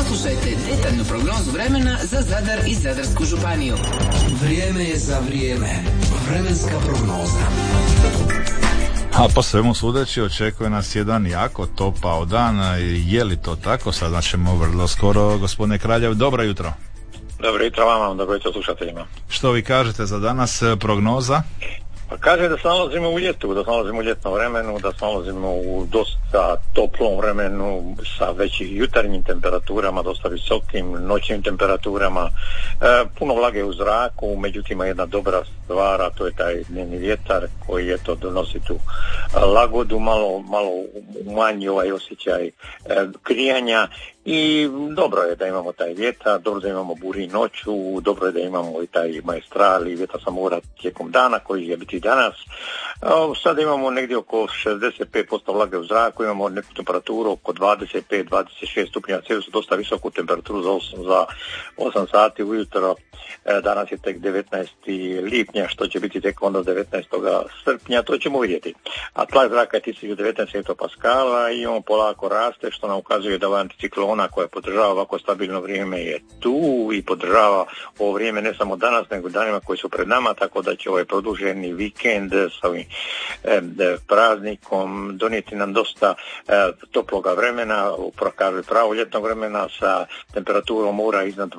Poslušajte detaljnu prognozu vremena za Zadar i Zadarsku županiju. Vrijeme je za vrijeme. Vremenska prognoza. A po svemu sudeći očekuje nas jedan jako topao dan. Je li to tako? Saznaćemo vrlo skoro. Gospodine Kraljev, dobro jutro. Dobro jutro vama, dobro jutro slušateljima. Što vi kažete za danas, prognoza? Pa kaže da se nalazimo u ljetu, da se nalazimo u ljetnom vremenu, da se nalazimo u dosta toplom vremenu sa većim jutarnjim temperaturama, dosta visokim noćnim temperaturama, puno vlage u zraku, međutim jedna dobra stvar, a to je taj dnevni vjetar koji eto donosi tu lagodu, malo umanji ovaj osjećaj grijanja. I dobro je da imamo taj vjetar, dobro da imamo buri noću, dobro je da imamo i taj maestral i vjetar sa mora tijekom dana koji će biti danas. Sada imamo negdje oko 65% vlage u zraku, imamo neku temperaturu oko 25-26 stupnjeva Celzijusa, dosta visoku temperaturu za 8 sati ujutro. Danas je tek 19. lipnja, što će biti tek onda 19. srpnja, to ćemo vidjeti. A tlak zraka je 1019 hektopaskala i on polako raste, što nam ukazuje da ovaj anticiklona koja podržava ovako stabilno vrijeme je tu i podržava ovo vrijeme ne samo danas, nego danima koji su pred nama, tako da će ovaj produženi vikend sa ovim praznikom donijeti nam dosta toploga vremena, pravo ljetnog vremena sa temperaturom mora iznad